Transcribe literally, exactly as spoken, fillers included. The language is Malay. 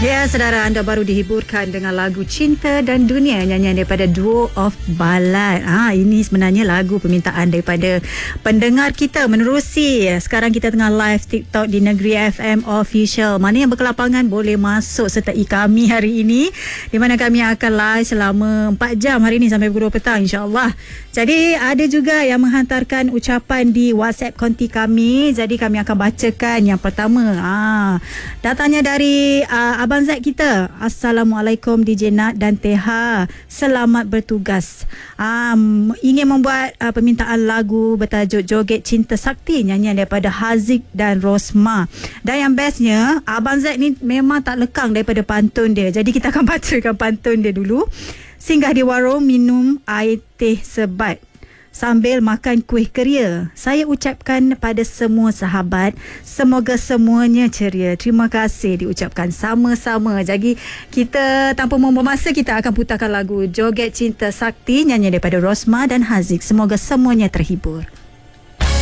Ya, saudara, anda baru dihiburkan dengan lagu Cinta dan Dunia, nyanyian daripada Duo of Ballad. Ah, ini sebenarnya lagu permintaan daripada pendengar kita menerusi. Sekarang kita tengah live TikTok di Negeri F M Official. Mana yang berkelapangan boleh masuk sertai kami hari ini, di mana kami akan live selama empat jam hari ini sampai pukul dua petang, insya-Allah. Jadi ada juga yang menghantarkan ucapan di WhatsApp konti kami. Jadi kami akan bacakan yang pertama. Ah, datangnya dari uh, Abang Zaid kita. Assalamualaikum D J Nat dan Teha. Selamat bertugas. Um, ingin membuat uh, permintaan lagu bertajuk Joget Cinta Sakti, nyanyian daripada Haziq dan Rosma. Dan yang bestnya, Abang Zaid ni memang tak lekang daripada pantun dia. Jadi kita akan bacakan pantun dia dulu. Singgah di warung minum air teh sebat sambil makan kuih keria. Saya ucapkan pada semua sahabat, semoga semuanya ceria. Terima kasih diucapkan sama-sama. Jadi kita tanpa membuang masa, kita akan putarkan lagu Joget Cinta Sakti, nyanyian daripada Rosma dan Haziq. Semoga semuanya terhibur.